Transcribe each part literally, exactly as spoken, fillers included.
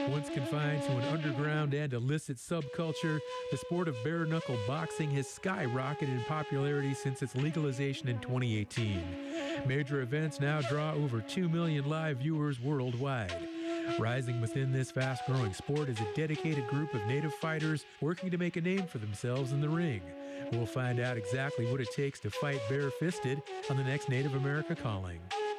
Once confined to an underground and illicit subculture, the sport of bare-knuckle boxing has skyrocketed in popularity since its legalization in twenty eighteen. Major events now draw over two million live viewers worldwide. Rising within this fast-growing sport is a dedicated group of native fighters working to make a name for themselves in the ring. We'll find out exactly what it takes to fight bare-fisted on the next Native America Calling.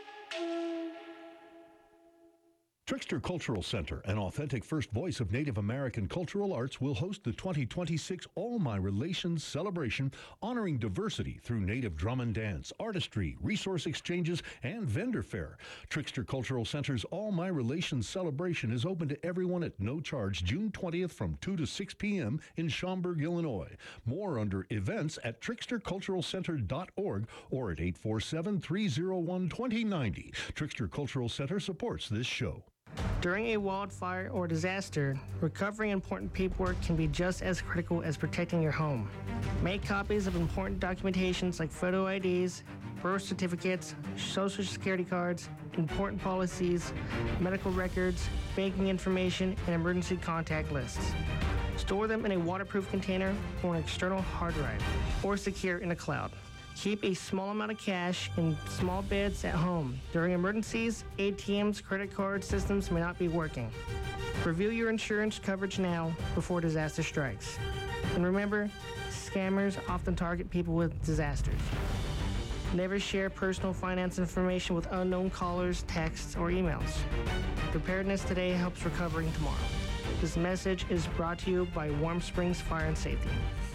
Trickster Cultural Center, an authentic first voice of Native American cultural arts, will host the twenty twenty-six All My Relations celebration, honoring diversity through Native drum and dance, artistry, resource exchanges, and vendor fair. Trickster Cultural Center's All My Relations celebration is open to everyone at no charge June twentieth from two to six p.m. in Schaumburg, Illinois. More under events at trickster cultural center dot org or at eight four seven, three oh one, two oh nine oh. Trickster Cultural Center supports this show. During a wildfire or disaster, recovering important paperwork can be just as critical as protecting your home. Make copies of important documentations like photo I Ds, birth certificates, social security cards, important policies, medical records, banking information, and emergency contact lists. Store them in a waterproof container or an external hard drive, or secure in a cloud. Keep a small amount of cash in small beds at home. During emergencies, A T Ms, credit card systems may not be working. Review your insurance coverage now before disaster strikes. And remember, scammers often target people with disasters. Never share personal finance information with unknown callers, texts, or emails. Preparedness today helps recovering tomorrow. This message is brought to you by Warm Springs Fire and Safety.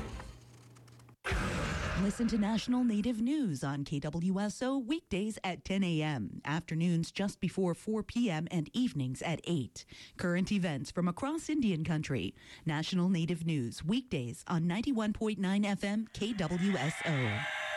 Listen to National Native News on K W S O weekdays at ten a.m., afternoons just before four p.m., and evenings at eight. Current events from across Indian Country. National Native News weekdays on ninety-one point nine F M K W S O.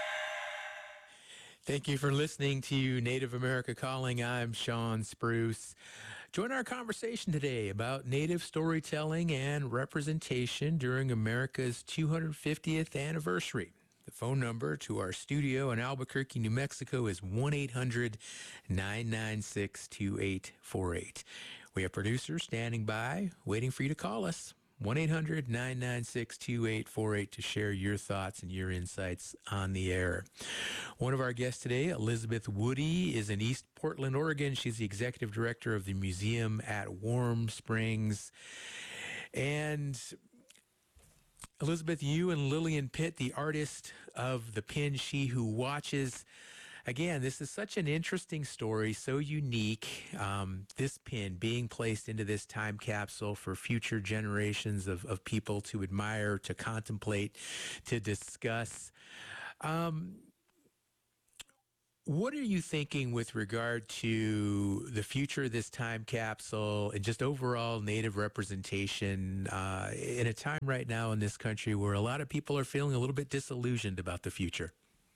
Thank you for listening to Native America Calling. I'm Sean Spruce. Join our conversation today about Native storytelling and representation during America's two hundred fiftieth anniversary. The phone number to our studio in Albuquerque, New Mexico is one eight hundred, nine nine six, two eight four eight. We have producers standing by, waiting for you to call us. one eight hundred, nine nine six, two eight four eight to share your thoughts and your insights on the air. One of our guests today, Elizabeth Woody, is in East Portland, Oregon. She's the executive director of the museum at Warm Springs. And Elizabeth, you and Lillian Pitt, the artist of the pin She Who Watches. Again, this is such an interesting story, so unique. Um, this pin being placed into this time capsule for future generations of, of people to admire, to contemplate, to discuss. Um, What are you thinking with regard to the future of this time capsule and just overall Native representation uh, in a time right now in this country where a lot of people are feeling a little bit disillusioned about the future?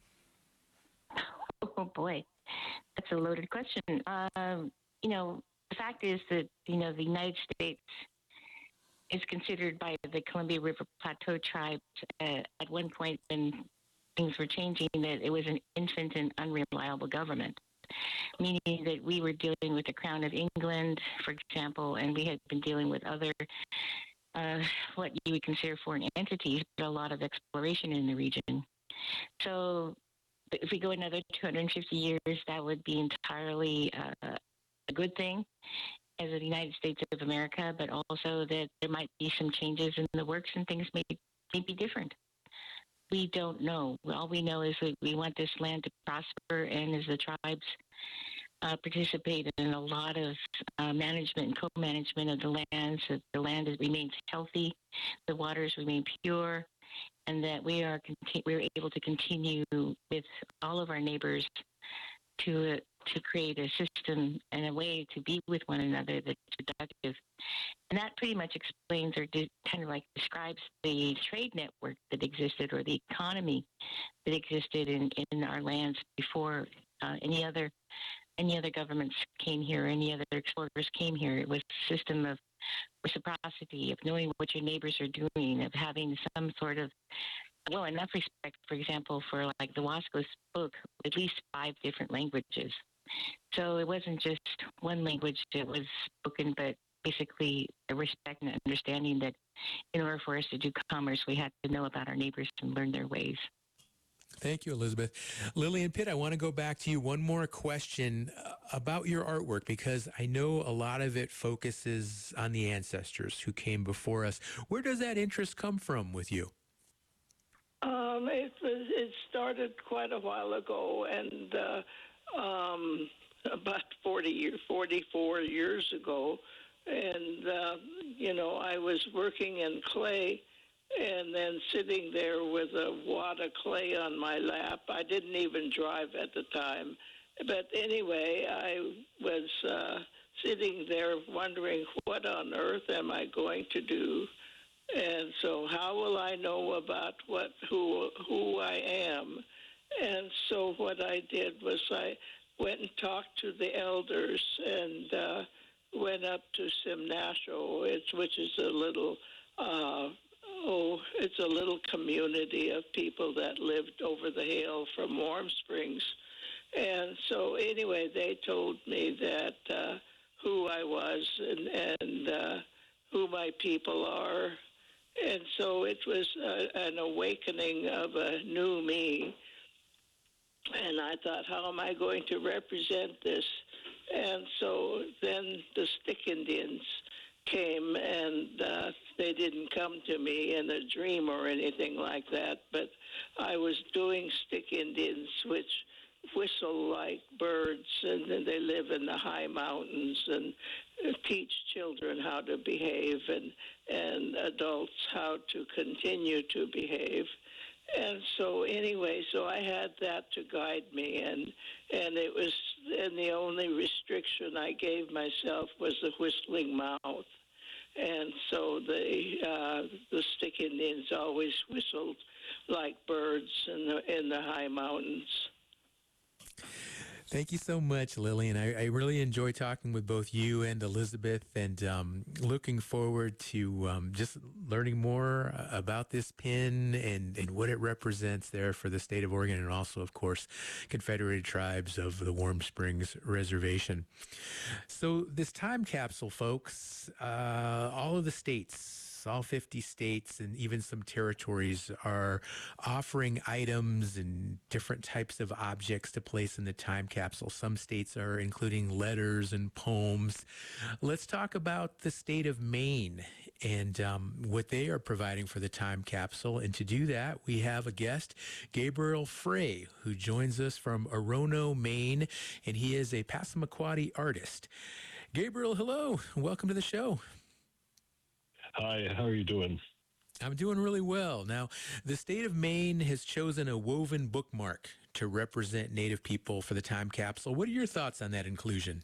Oh, boy. That's a loaded question. Um, you know, the fact is that, you know, the United States is considered by the Columbia River Plateau tribes uh, at one point when things were changing, that it was an infant and unreliable government, meaning that we were dealing with the Crown of England, for example, and we had been dealing with other, uh, what you would consider foreign entities, but a lot of exploration in the region. So if we go another two hundred fifty years, that would be entirely uh, a good thing as the United States of America, but also that there might be some changes in the works and things may, may be different. We don't know. All we know is that we want this land to prosper, and as the tribes uh, participate in a lot of uh, management and co-management of the lands, that the land is, remains healthy, the waters remain pure, and that we are conti- we're able to continue with all of our neighbors to uh, to create a system and a way to be with one another that's productive. And that pretty much explains or de- kind of like describes the trade network that existed, or the economy that existed in, in our lands before uh, any other any other governments came here, any other explorers came here. It was a system of reciprocity, of knowing what your neighbors are doing, of having some sort of, well, enough respect, for example, for like the Wasco spoke at least five different languages. So it wasn't just one language that was spoken, but basically a respect and understanding that in order for us to do commerce, we have to know about our neighbors and learn their ways. Thank you, Elizabeth. Lillian Pitt, I want to go back to you. One more question uh, about your artwork, because I know a lot of it focuses on the ancestors who came before us. Where does that interest come from with you? Um, it was. It started quite a while ago, and uh, um, about forty years, forty-four years ago, and uh, you know, I was working in clay, and then sitting there with a wad of clay on my lap. I didn't even drive at the time, but anyway, I was uh, sitting there wondering, what on earth am I going to do? And so how will I know about what who who I am? And so what I did was I went and talked to the elders and uh, went up to Simnasho, it's, which is a little, uh, oh, it's a little community of people that lived over the hill from Warm Springs. And so anyway, they told me that uh, who I was and, and uh, who my people are. And so it was uh, an awakening of a new me. And I thought, how am I going to represent this? And so then the Stick Indians came, and uh, they didn't come to me in a dream or anything like that, but I was doing Stick Indians, which whistle like birds, and then they live in the high mountains and teach children how to behave and, and adults how to continue to behave. And so anyway, so I had that to guide me, and and it was, and the only restriction I gave myself was the whistling mouth. And so the uh, the Stick Indians always whistled like birds in the in the high mountains. Thank you so much, Lillian. I, I really enjoy talking with both you and Elizabeth, and um, looking forward to um, just learning more about this pin and, and what it represents there for the state of Oregon, and also, of course, Confederated Tribes of the Warm Springs Reservation. So this time capsule, folks, uh, all of the states, all fifty states and even some territories are offering items and different types of objects to place in the time capsule. Some states are including letters and poems. Let's talk about the state of Maine and um, what they are providing for the time capsule. And to do that, we have a guest, Gabriel Frey, who joins us from Orono, Maine, and he is a Passamaquoddy artist. Gabriel, hello. Welcome to the show. Hi, how are you doing? I'm doing really well. Now, the state of Maine has chosen a woven bookmark to represent Native people for the time capsule. What are your thoughts on that inclusion?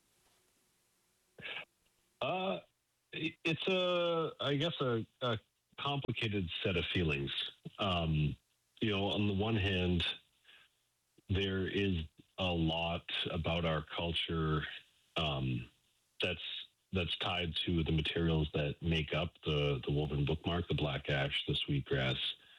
Uh, it's a, I guess, a, a complicated set of feelings. Um, you know, on the one hand, there is a lot about our culture um, that's that's tied to the materials that make up the, the woven bookmark, the black ash, the sweetgrass.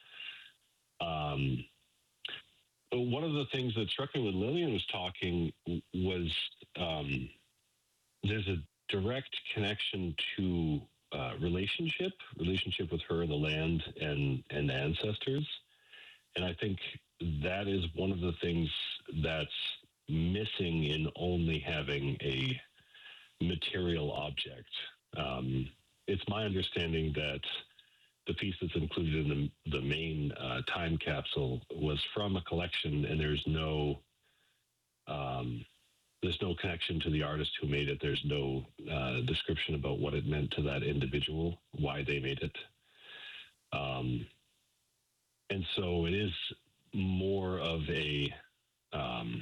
Um, one of the things that struck me when Lillian was talking was um, there's a direct connection to uh, relationship, relationship with her, the land, and, and the ancestors. And I think that is one of the things that's missing in only having a material object. Um, it's my understanding that the piece that's included in the, the main uh, time capsule was from a collection, and there's no um, there's no connection to the artist who made it. There's no uh, description about what it meant to that individual, why they made it. Um, and so it is more of a um,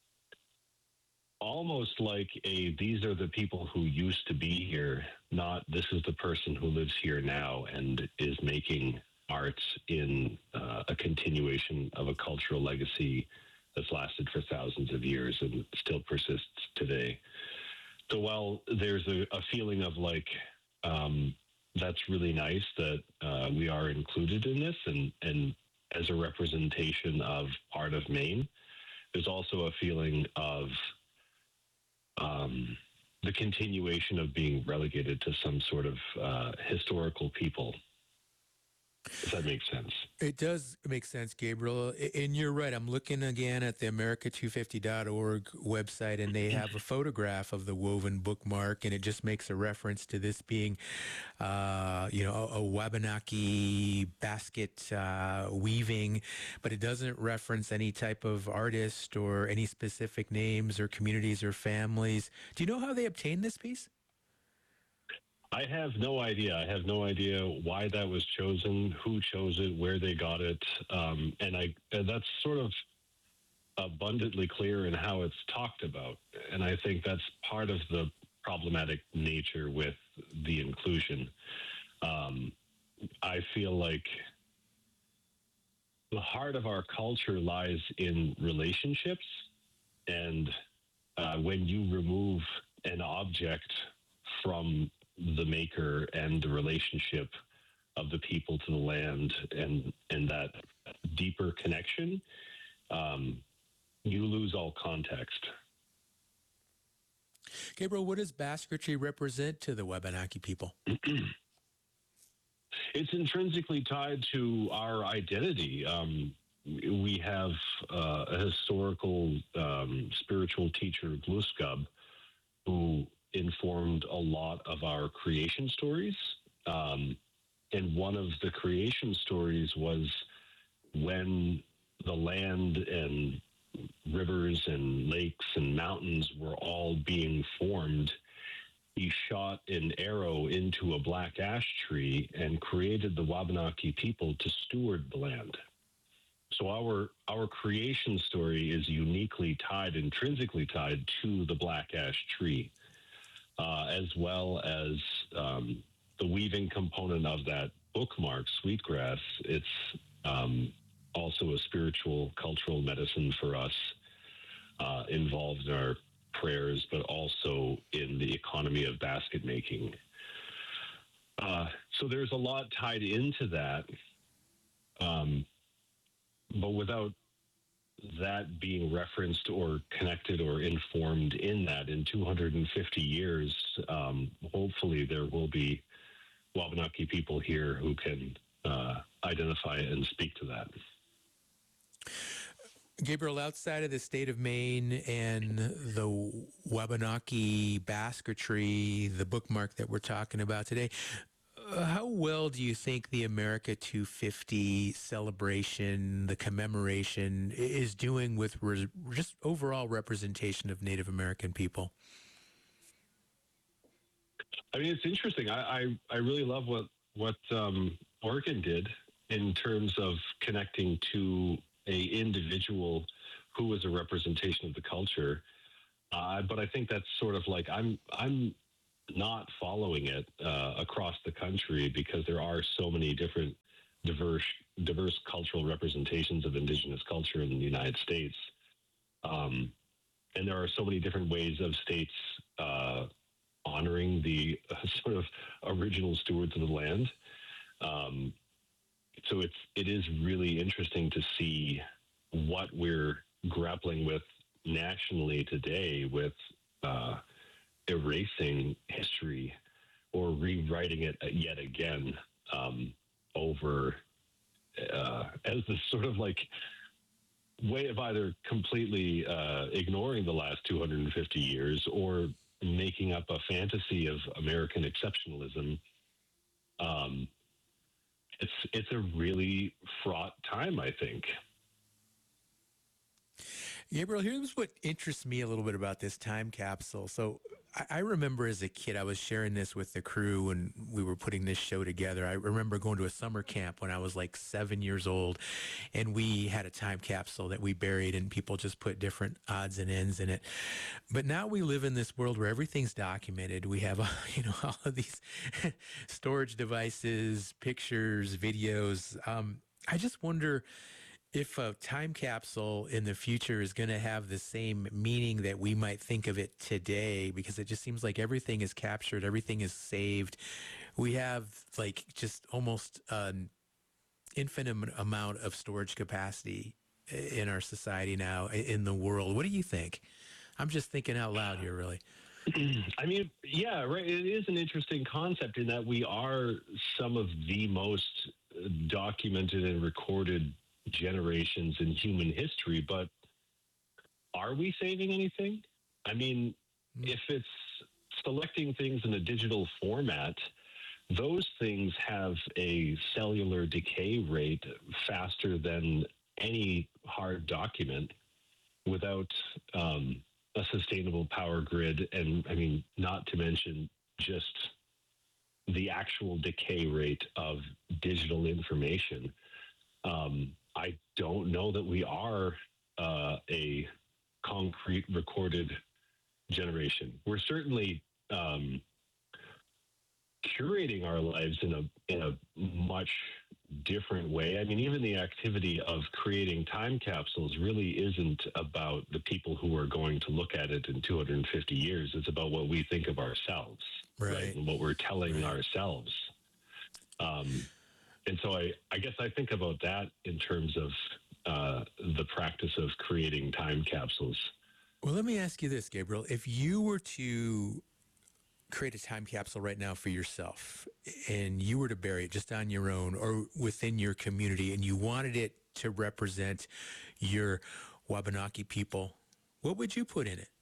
almost like a, these are the people who used to be here, not this is the person who lives here now and is making art in uh, a continuation of a cultural legacy that's lasted for thousands of years and still persists today. So while there's a, a feeling of like, um, that's really nice that uh, we are included in this and, and as a representation of part of Maine, there's also a feeling of Um, the continuation of being relegated to some sort of uh, historical people. If that makes sense. It does make sense, Gabriel. And you're right. I'm looking again at the America two fifty dot org website, and they have a photograph of the woven bookmark, and it just makes a reference to this being, uh, you know, a, a Wabanaki basket uh, weaving, but it doesn't reference any type of artist or any specific names or communities or families. Do you know how they obtained this piece? I have no idea. I have no idea why that was chosen, who chose it, where they got it, um, and I and that's sort of abundantly clear in how it's talked about. And I think that's part of the problematic nature with the inclusion. Um, I feel like the heart of our culture lies in relationships, and uh, when you remove an object from the maker and the relationship of the people to the land and and that deeper connection, um, you lose all context. Gabriel, what does basketry represent to the Wabanaki people? It's intrinsically tied to our identity. Um, we have uh, a historical um, spiritual teacher, Gluskab, who informed a lot of our creation stories. Um, and one of the creation stories was when the land and rivers and lakes and mountains were all being formed, he shot an arrow into a black ash tree and created the Wabanaki people to steward the land. So our our creation story is uniquely tied, intrinsically tied to the black ash tree. Uh, as well as um, the weaving component of that bookmark, Sweetgrass. It's um, also a spiritual, cultural medicine for us, uh, involved in our prayers, but also in the economy of basket making. Uh, so there's a lot tied into that, um, but without that being referenced or connected or informed in that in two hundred fifty years, um, hopefully there will be Wabanaki people here who can uh, identify and speak to that. Gabriel, outside of the state of Maine and the Wabanaki basketry, the bookmark that we're talking about today, Uh, how well do you think the America two fifty celebration, the commemoration, i- is doing with re- just overall representation of Native American people? I mean, it's interesting. I, I, I really love what, what um, Oregon did in terms of connecting to a individual who was a representation of the culture. Uh, but I think that's sort of like, I'm, I'm not following it uh, across the country because there are so many different diverse diverse cultural representations of Indigenous culture in the United States. Um, and there are so many different ways of states uh, honoring the uh, sort of original stewards of the land. Um, so it's, it is really interesting to see what we're grappling with nationally today with uh, erasing history or rewriting it yet again um, over uh, as this sort of like way of either completely uh, ignoring the last two hundred fifty years or making up a fantasy of American exceptionalism. Um, it's it's a really fraught time, I think. Gabriel, here's what interests me a little bit about this time capsule. So I, I remember as a kid, I was sharing this with the crew when we were putting this show together. I remember going to a summer camp when I was like seven years old, and we had a time capsule that we buried, and people just put different odds and ends in it. But now we live in this world where everything's documented. We have, uh, you know, all of these storage devices, pictures, videos. Um, I just wonder if a time capsule in the future is going to have the same meaning that we might think of it today, because it just seems like everything is captured, everything is saved. We have like just almost an infinite amount of storage capacity in our society now, in the world. What do you think? I'm just thinking out loud here, really. I mean, yeah, right. It is an interesting concept in that we are some of the most uh, documented and recorded generations in human history, but are we saving anything? I mean, if it's selecting things in a digital format, those things have a cellular decay rate faster than any hard document without um, a sustainable power grid. And I mean, not to mention just the actual decay rate of digital information. Um, I don't know that we are uh, a concrete recorded generation. We're certainly um, curating our lives in a in a much different way. I mean, even the activity of creating time capsules really isn't about the people who are going to look at it in two hundred fifty years. It's about what we think of ourselves, Right. right? And what we're telling Right. ourselves. Um, and so I, I guess I think about that in terms of uh, the practice of creating time capsules. Well, let me ask you this, Gabriel. If you were to create a time capsule right now for yourself and you were to bury it just on your own or within your community and you wanted it to represent your Wabanaki people, what would you put in it?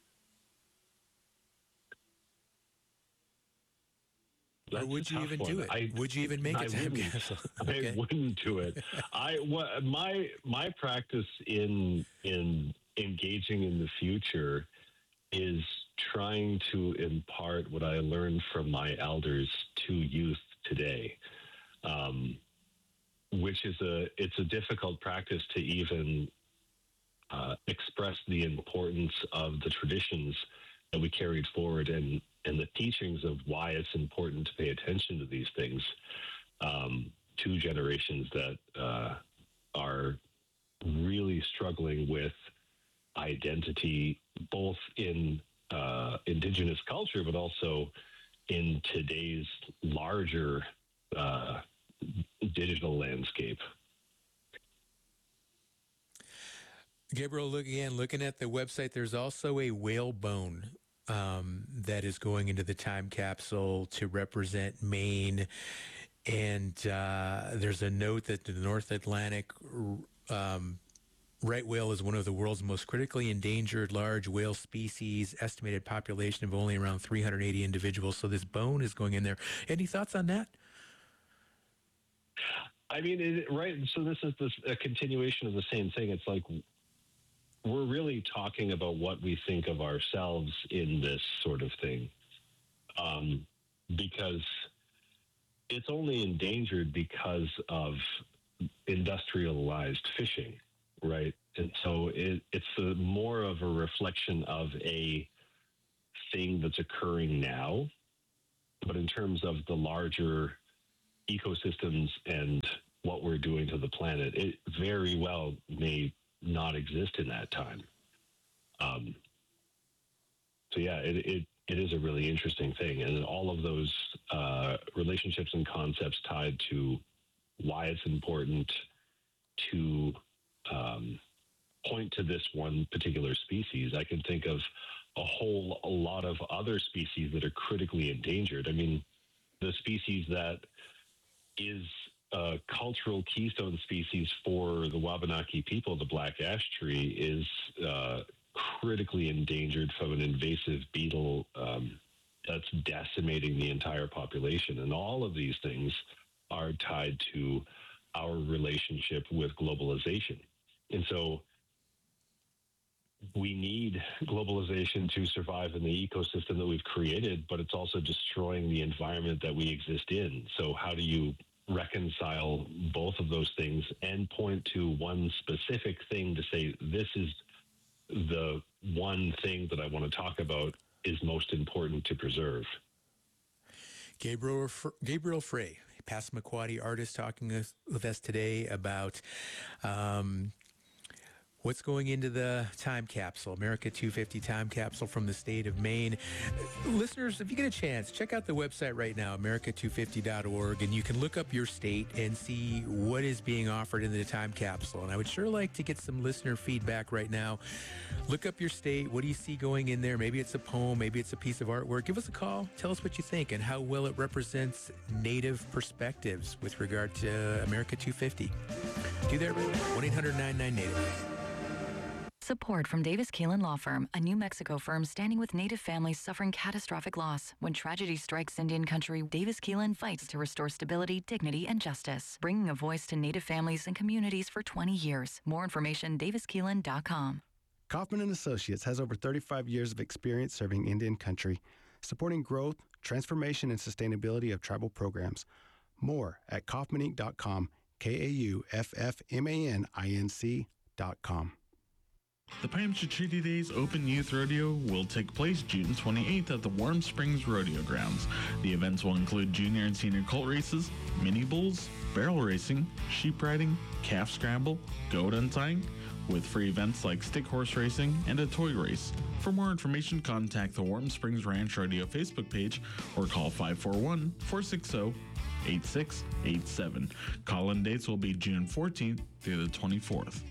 That's or would a you tough even one. do it? I, would you even make I a time wouldn't. capsule? I wouldn't do it. I what, my my practice in in engaging in the future is trying to impart what I learned from my elders to youth today, um, which is a it's a difficult practice to even uh, express the importance of the traditions that we carried forward and and the teachings of why it's important to pay attention to these things um, to generations that uh, are really struggling with identity, both in uh, indigenous culture, but also in today's larger uh, digital landscape. Gabriel, look again, looking at the website, there's also a whale bone um, that is going into the time capsule to represent Maine. And uh, there's a note that the North Atlantic um, right whale is one of the world's most critically endangered large whale species, estimated population of only around three hundred eighty individuals. So this bone is going in there. Any thoughts on that? I mean, it, right. So this is this, a continuation of the same thing. It's like we're really talking about what we think of ourselves in this sort of thing, um, because it's only endangered because of industrialized fishing, right? And so it, it's a, more of a reflection of a thing that's occurring now, but in terms of the larger ecosystems and what we're doing to the planet, it very well may not exist in that time. Um, so yeah, it, it it is a really interesting thing, and all of those uh, relationships and concepts tied to why it's important to um, point to this one particular species. I can think of a whole a lot of other species that are critically endangered. I mean, the species that is a cultural keystone species for the Wabanaki people, the black ash tree, is uh, critically endangered from an invasive beetle um, that's decimating the entire population. And all of these things are tied to our relationship with globalization. And so we need globalization to survive in the ecosystem that we've created, but it's also destroying the environment that we exist in. So how do you reconcile both of those things and point to one specific thing to say, this is the one thing that I want to talk about is most important to preserve? Gabriel Gabriel Frey, Passamaquoddy artist, talking with us today about um, What's going into the time capsule, America two fifty time capsule from the state of Maine? Listeners, if you get a chance, check out the website right now, america two fifty dot org, and you can look up your state and see what is being offered in the time capsule. And I would sure like to get some listener feedback right now. Look up your state. What do you see going in there? Maybe it's a poem, maybe it's a piece of artwork. Give us a call. Tell us what you think and how well it represents Native perspectives with regard to America two fifty. Do that right now, one eight hundred nine nine native. Support from Davis Keelan Law Firm, a New Mexico firm standing with Native families suffering catastrophic loss. When tragedy strikes Indian country, Davis Keelan fights to restore stability, dignity, and justice, bringing a voice to Native families and communities for twenty years. More information, davis keelan dot com. Kaufman and Associates has over thirty-five years of experience serving Indian country, supporting growth, transformation, and sustainability of tribal programs. More at kaufman inc dot com, K A U F F M A N I N C dot com. The Pine-Treaty Days Open Youth Rodeo will take place June twenty-eighth at the Warm Springs Rodeo Grounds. The events will include junior and senior colt races, mini bulls, barrel racing, sheep riding, calf scramble, goat untying, with free events like stick horse racing and a toy race. For more information, contact the Warm Springs Ranch Rodeo Facebook page or call five four one, four six zero, eight six eight seven. Call-in dates will be June fourteenth through the twenty-fourth.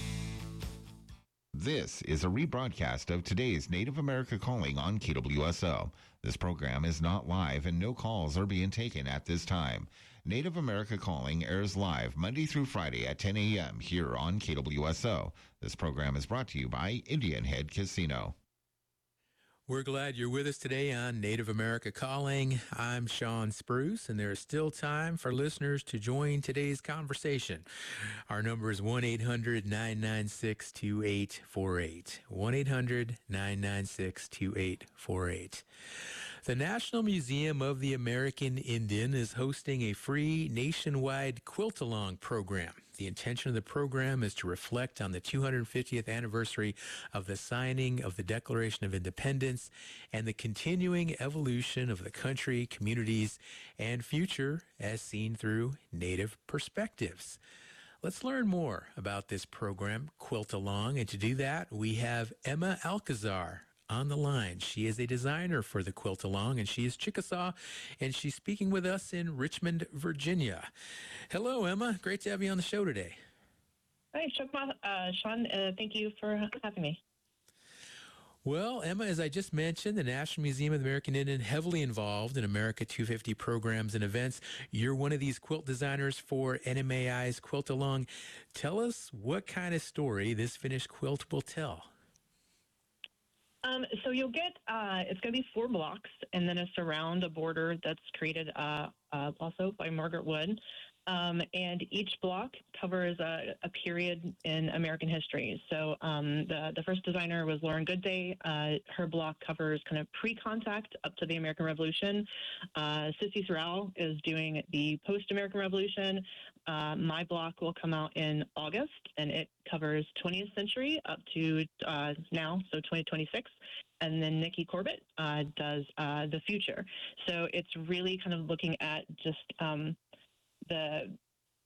This is a rebroadcast of today's Native America Calling on K W S O. This program is not live and no calls are being taken at this time. Native America Calling airs live Monday through Friday at ten a.m. here on K W S O. This program is brought to you by Indian Head Casino. We're glad you're with us today on Native America Calling. I'm Sean Spruce, and there is still time for listeners to join today's conversation. Our number is one eight hundred nine nine six two eight four eight. one eight hundred nine nine six two eight four eight. The National Museum of the American Indian is hosting a free nationwide quilt-along program. The intention of the program is to reflect on the two hundred fiftieth anniversary of the signing of the Declaration of Independence and the continuing evolution of the country, communities, and future as seen through Native perspectives. Let's learn more about this program, Quilt Along, and to do that, we have Emma Alcazar on the line. She is a designer for the Quilt Along, and she is Chickasaw, and she's speaking with us in Richmond, Virginia. Hello, Emma. Great to have you on the show today. Hi, Shukma. Uh, Sean, uh, thank you for having me. Well, Emma, as I just mentioned, the National Museum of the American Indian heavily involved in America two fifty programs and events. You're one of these quilt designers for N M A I's Quilt Along. Tell us what kind of story this finished quilt will tell. Um, so you'll get, uh, it's going to be four blocks and then a surround, a border that's created uh, uh, also by Margaret Wood. Um, and each block covers a, a period in American history. So um, the, the first designer was Lauren Goodday. Uh, her block covers kind of pre-contact up to the American Revolution. Uh, Sissy Sorrell is doing the post-American Revolution. Uh, my block will come out in August, and it covers twentieth century up to uh, now, so twenty twenty-six. And then Nikki Corbett uh, does uh, the future. So it's really kind of looking at just um, the